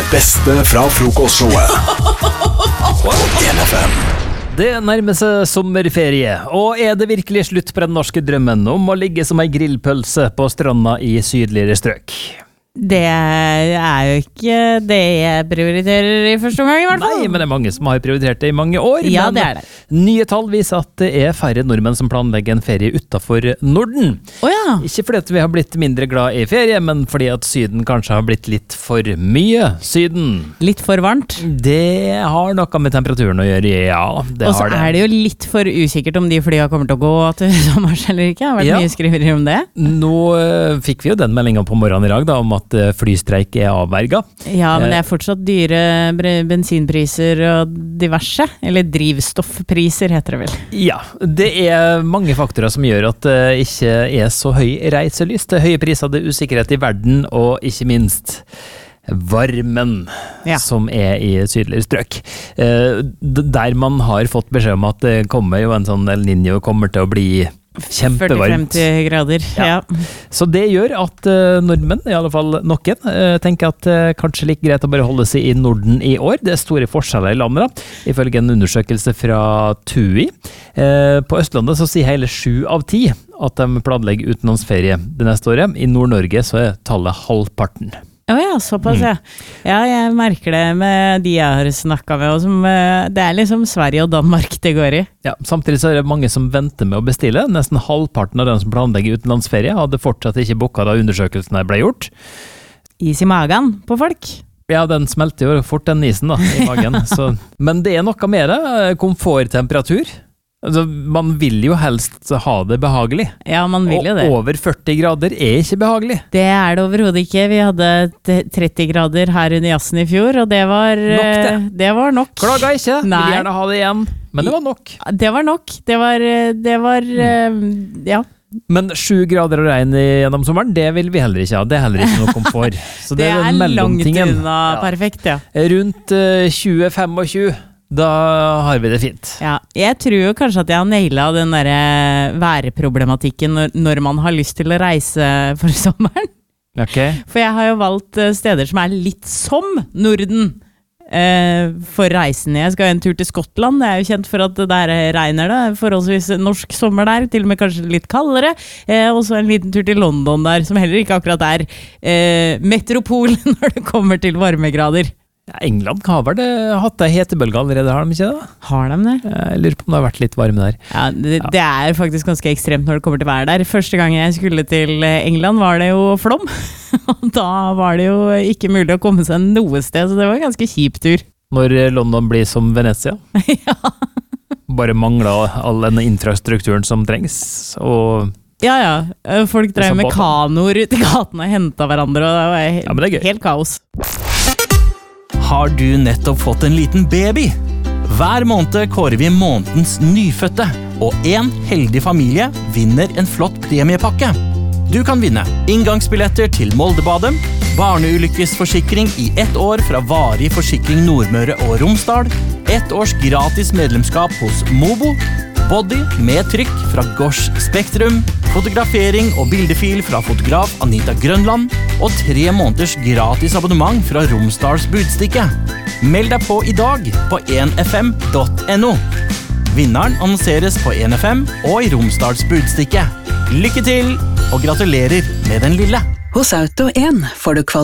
beste fra frokostshowet på NFM. Det nærmer seg sommerferie, og er det virkelig slutt på den norske drømmen om å ligge som ei grillpølse på stranda i sydligere strøk? Det er jo ikke det jeg prioriterer i første omgang, i hvert fall. Nei, men det er mange som har prioritert det i mange år. Ja, men det er det. Nye tall viser at det er færre nordmenn som planlegger en ferie utenfor Norden. Åja. Ikke fordi at vi har blitt mindre glad i ferie, men fordi at Syden kanskje har blitt litt for mye Syden. Litt for varmt. Det har noe med temperaturen å gjøre, ja. Det Og så har det. er det jo litt for usikkert om de flya kommer til å gå til sommers eller ikke. Det har vært Ja. mye skriverier om det. Nå fikk vi jo den meldingen på morgenen i dag da, om at flystreik er avverga. Ja, men det er fortsatt dyre bensinpriser og diverse. Eller drivstoffpriser, heter det vel. Ja, det er mange faktorer som gjør at det ikke er så høy reiselyst. Det er høye priser, det er usikkerhet i verden, og ikke minst varmen som er i sydligere strøk. Der man har fått beskjed om at det kommer jo en sånn El Niño kommer til å bli kjempevarmt. 40-50 grader, ja. Så det gjør at nordmenn, i alle fall noen, tenker at kanskje like greit å bare holde seg i Norden i år. Det er store forskjeller i landet da, ifølge en undersøkelse fra TUI. På Østlandet så sier hele 7 av 10 at de planlegger utenlandsferie det neste året. I Nord-Norge så er tallet halvparten. Åja, såpass, ja. Ja, jeg merker det med de jeg har snakket med, og som, det er liksom Sverige og Danmark det går i. Ja, samtidig så er det mange som venter med å bestille. Nesten halvparten av dem som planlegger utenlandsferie hadde fortsatt ikke booket da undersøkelsen ble gjort. Is i magen på folk. Ja, den smelter jo fort den isen da, i magen. Så. Men det er noe med det, komforttemperatur. Altså, man vil jo helst ha det behagelig. Ja, man vil jo det. Og over 40 grader er ikke behagelig. Det er det overhodet ikke. Vi hadde 30 grader her under jazzen i fjor, og det var nok. Det var nok. Klaga ikke, Nei. vil gjerne ha det igjen, men det var nok. Det var nok. Det var ja. Men 7 grader og regn gjennom sommeren, det vil vi heller ikke ha. Det er heller ikke noe komfort. Så det er den mellomtingen. Langt unna perfekt, ja. Rundt 20-25. Da har vi det fint. Ja, jeg tror jo kanskje at jeg har nailet den der værproblematikken når man har lyst til å reise for sommeren. Okay. For jeg har jo valgt steder som er litt som Norden for reisen. Jeg skal ha en tur til Skottland. Det er jo kjent for at der regner det. Forholdsvis norsk sommer der, til og med kanskje litt kaldere. Og så en liten tur til London der, som heller ikke akkurat er metropol når det kommer til varmegrader. England har vel hatt ei hetebølge allerede, har de ikke det? Har de det? Jeg lurer på om det har vært litt varme der. Ja, det er faktisk ganske ekstremt når det kommer til vær der. Første gang jeg skulle til England var det jo flom, og da var det jo ikke mulig å komme seg noe sted, så det var en ganske kjip tur. Når London blir som Venezia? Ja. Bare mangler all den infrastrukturen som trengs, og... Ja, folk drev med kanoer ut i gatene og hentet hverandre, og det var det helt kaos. Har du nettopp fått en liten baby? Hver måned kårer vi månedens nyfødte, og en heldig familie vinner en flott premiepakke. Du kan vinne inngangsbilletter til Moldebadet, barneulykkesforsikring i 1 år fra Varig Forsikring Nordmøre og Romsdal, 1 års gratis medlemskap hos Mobo, body med trykk fra Gosh Spektrum, fotografering og bildefil fra fotograf Anita Grønland, og 3 måneders gratis abonnement fra Romsdals Budstikke. Meld deg på i dag på 1fm.no. Vinneren annonseres på 1FM og i Romsdals Budstikke. Lykke til, og gratulerer med den lille! Hos Auto 1 får du